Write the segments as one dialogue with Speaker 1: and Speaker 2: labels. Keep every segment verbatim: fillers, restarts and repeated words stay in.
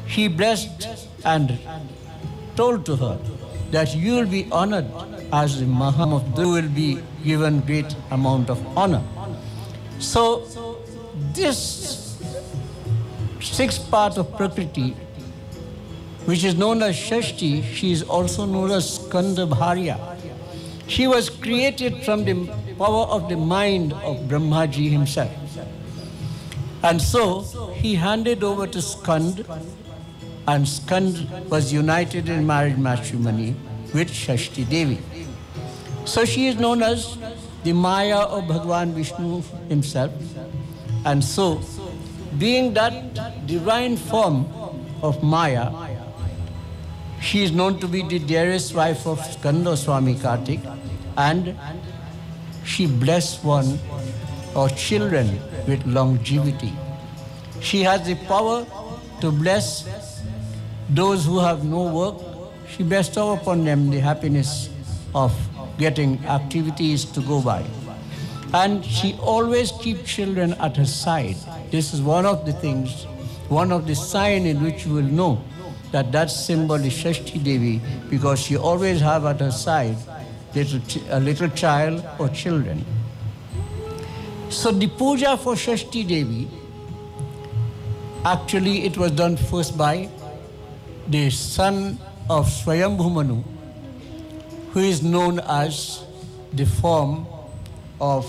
Speaker 1: he blessed and told to her that you will be honored as the Maham of the, you will be given great amount of honor. So this sixth part of Prakriti, which is known as Shashti, she is also known as Skanda Bharya. She was created from the power of the mind of Brahmaji himself. And so he handed over to Skand, and Skand was united in marriage matrimony with Shashti Devi. So she is known as the Maya of Bhagavan Vishnu himself. And so, being that divine form of Maya, she is known to be the dearest wife of Skanda Swami Kartik, and she blessed one or children with longevity. She has the power to bless those who have no work. She bestows upon them the happiness of getting activities to go by. And she always keeps children at her side. This is one of the things, one of the signs in which you will know that that symbol is Shashti Devi, because she always have at her side little, a little child or children. So the puja for Shashti Devi, actually it was done first by the son of Swayambhu Manu, who is known as the form of,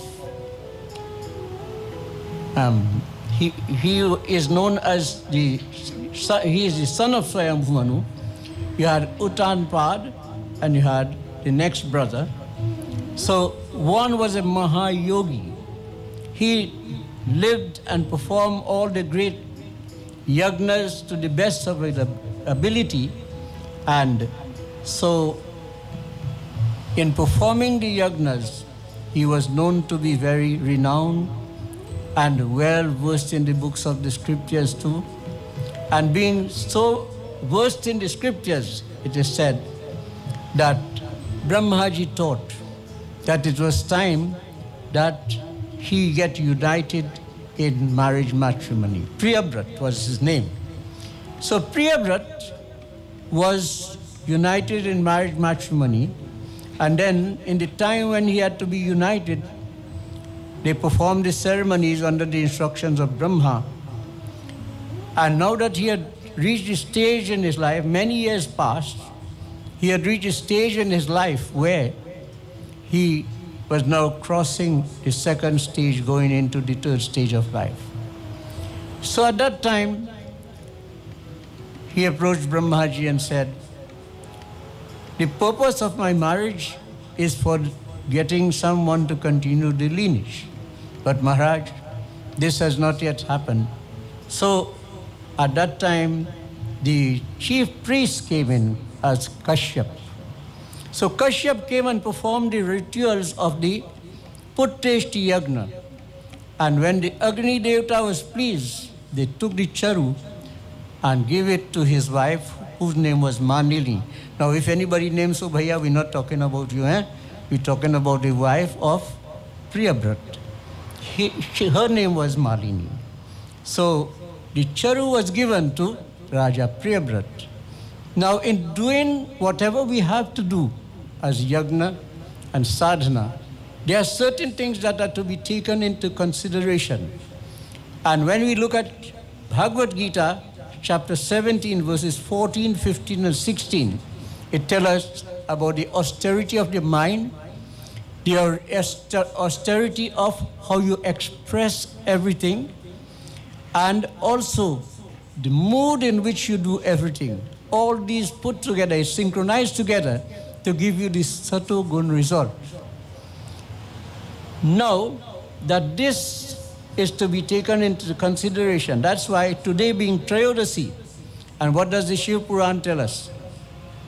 Speaker 1: um, he, he is known as the, he is the son of Swayambhu Manu. You had Uttanpad and you had the next brother. So one was a Mahayogi. He lived and performed all the great yagnas to the best of his ability, and so in performing the yagnas, he was known to be very renowned and well versed in the books of the scriptures too. And being so versed in the scriptures, it is said that Brahmaji taught that it was time that he get united in marriage matrimony. Priyabrat was his name. So Priyabrat was united in marriage matrimony, and then in the time when he had to be united, they performed the ceremonies under the instructions of Brahma. And now that he had reached a stage in his life, many years passed, he had reached a stage in his life where he was now crossing the second stage, going into the third stage of life. So at that time, he approached Brahmaji and said, the purpose of my marriage is for getting someone to continue the lineage. But Maharaj, this has not yet happened. So at that time, the chief priest came in as Kashyap. So Kashyap came and performed the rituals of the Putteshti Yagna. And when the Agni Devata was pleased, they took the charu and gave it to his wife, whose name was Manili. Now, if anybody names Ubhaya, we're not talking about you, eh? We're talking about the wife of Priyabrat. He, she, her name was Malini. So the charu was given to Raja Priyabrat. Now, in doing whatever we have to do as yagna and sadhana, there are certain things that are to be taken into consideration. And when we look at Bhagavad Gita, chapter seventeen, verses fourteen, fifteen, and sixteen, it tells us about the austerity of the mind, the austerity of how you express everything, and also the mood in which you do everything. All these put together, synchronized together to give you this Sato Gun result. Now that this is to be taken into consideration, that's why today being Trayodasi, and what does the Shiv Puran tell us?